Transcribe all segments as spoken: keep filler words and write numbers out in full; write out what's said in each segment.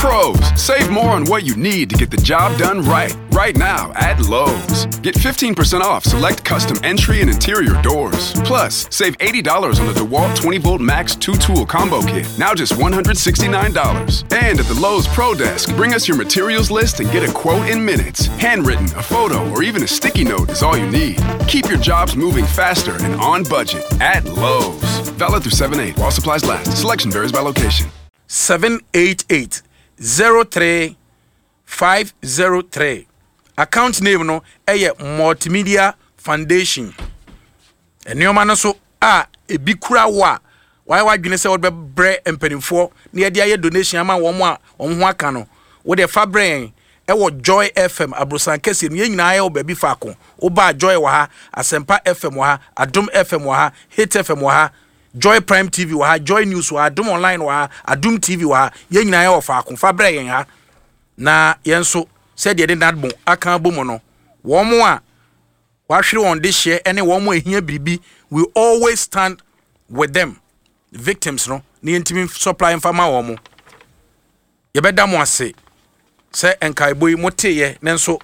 Pros, save more on what you need to get the job done right. Right now at Lowe's. Get fifteen percent off select custom entry and interior doors. Plus, save eighty dollars on the DeWalt twenty volt Max two tool combo kit. Now just one hundred sixty-nine dollars. And at the Lowe's Pro Desk, bring us your materials list and get a quote in minutes. Handwritten, a photo, or even a sticky note is all you need. Keep your jobs moving faster and on budget at Lowe's. Valid through seven eight while supplies last. Selection varies by location. seven eight eight zero three five zero three. Account name no eye Multimedia Foundation. Enioma no so a ebi kura wa why why dwene se wo be bre empanimfo na ye dia ye donation ama wo mo a wo ho aka no wo de fa bre e wo Joy F M abrosan kese no ye nyina ye wo ba bi fa ko wo ba Joy wa ha Asempa F M wa ha Adum F M wa ha Hit F M wa ha Joy Prime T V wa ha Joy News wa ha Adum Online wa ha Adum T V wa ha ye nyina ye wo fa ko fa bre yen ha na yen so said ye didn't bon aka bomo no wo mo a wa hwere on this share ene wo mo ehia biribi we always stand with them victims no ne ntimi supply informa wo mo ye beda mo ase se enkai boy moteye nenso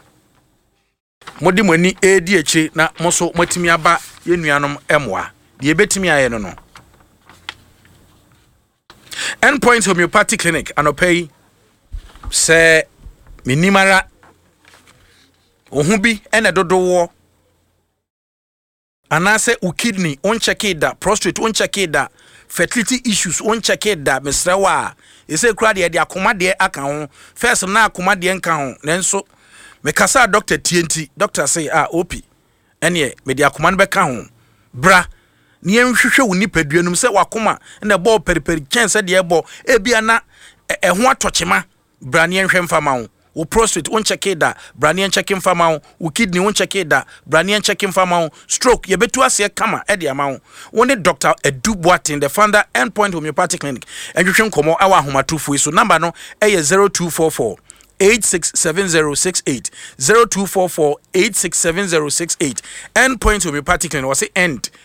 modi mani edi echi na moso matimi aba ye nuanom emoa de betimi aye no no Endpoint Homeopathic Clinic anopay se minimara ohubi ene dodowo anase u kidney on check da prostate on check da fertility issues on check da mesrawa ese kura de de akoma de aka ho first na akoma de nka ho nenso me kasa doctor T N T doctor say ah opi ene me de akoma no be ka ho bra ne enhwehwe wo nipaduanum se wakoma na bo periperi chance de ebo ebia na eho atochema bra ne enhwe mfama ho wo prostate on check da brani en check mfama ho wo kidney on check da brani en check mfama ho stroke ye betu ase kama e de ama ho woni Doctor Edu Boatin the founder Endpoint Homeopathic Clinic enhwehwe nkomo awa ahomatofo so number no e zero two four four eight six seven zero six eight zero two four four eight six seven zero six eight Endpoint Homeopathic Clinic was say end